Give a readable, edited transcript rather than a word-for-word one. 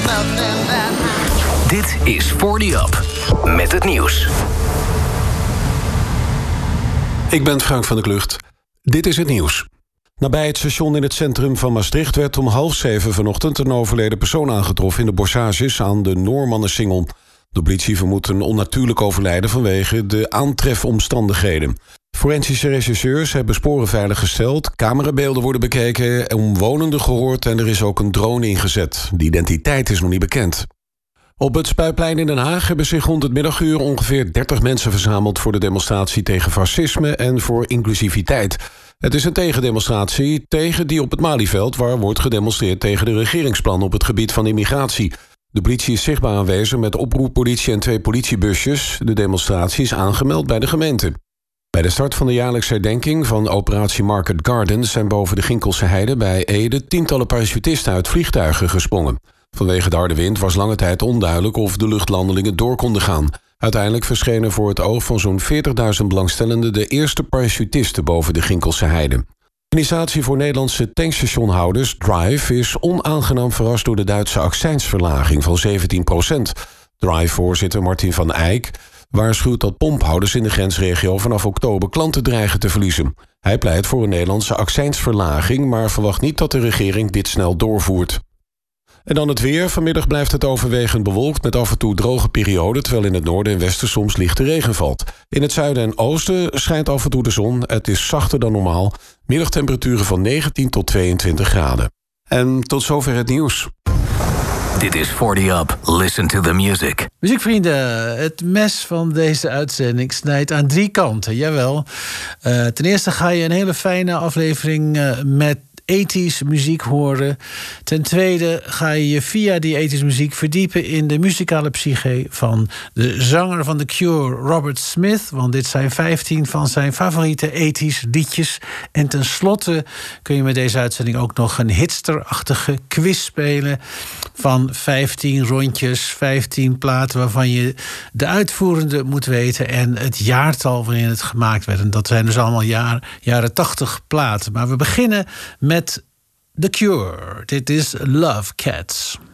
Dit is 40 Up met het nieuws. Ik ben Frank van der Klucht. Dit is het nieuws. Nabij het station in het centrum van Maastricht werd om 6:30 vanochtend een overleden persoon aangetroffen in de bossages aan de Noormannensingel. De politie vermoedt een onnatuurlijk overlijden vanwege de aantrefomstandigheden. Forensische rechercheurs hebben sporen veiliggesteld, camerabeelden worden bekeken, omwonenden gehoord en er is ook een drone ingezet. De identiteit is nog niet bekend. Op het Spuiplein in Den Haag hebben zich rond het middaguur ongeveer 30 mensen verzameld voor de demonstratie tegen fascisme en voor inclusiviteit. Het is een tegendemonstratie tegen die op het Malieveld, waar wordt gedemonstreerd tegen de regeringsplannen op het gebied van immigratie. De politie is zichtbaar aanwezig met oproeppolitie en 2 politiebusjes. De demonstratie is aangemeld bij de gemeente. Bij de start van de jaarlijkse herdenking van operatie Market Gardens zijn boven de Ginkelse Heide bij Ede tientallen parachutisten uit vliegtuigen gesprongen. Vanwege de harde wind was lange tijd onduidelijk of de luchtlandelingen door konden gaan. Uiteindelijk verschenen voor het oog van zo'n 40.000 belangstellenden de eerste parachutisten boven de Ginkelse Heide. De organisatie voor Nederlandse tankstationhouders, Drive, is onaangenaam verrast door de Duitse accijnsverlaging van 17%. Drive-voorzitter Martin van Eyck waarschuwt dat pomphouders in de grensregio vanaf oktober klanten dreigen te verliezen. Hij pleit voor een Nederlandse accijnsverlaging, maar verwacht niet dat de regering dit snel doorvoert. En dan het weer. Vanmiddag blijft het overwegend bewolkt met af en toe droge perioden, terwijl in het noorden en westen soms lichte regen valt. In het zuiden en oosten schijnt af en toe de zon. Het is zachter dan normaal. Middagtemperaturen van 19 tot 22 graden. En tot zover het nieuws. Dit is 40 Up. Listen to the music. Muziekvrienden, het mes van deze uitzending snijdt aan 3 kanten. Jawel. Ten eerste ga je een hele fijne aflevering met 80s muziek horen. Ten tweede ga je je via die 80s muziek verdiepen in de muzikale psyche van de zanger van The Cure, Robert Smith. Want dit zijn 15 van zijn favoriete 80s liedjes. En tenslotte kun je met deze uitzending ook nog een hitsterachtige quiz spelen van 15 rondjes, 15 platen waarvan je de uitvoerende moet weten en het jaartal waarin het gemaakt werd. En dat zijn dus allemaal jaren 80 platen. Maar we beginnen met The Cure. Dit is Love Cats.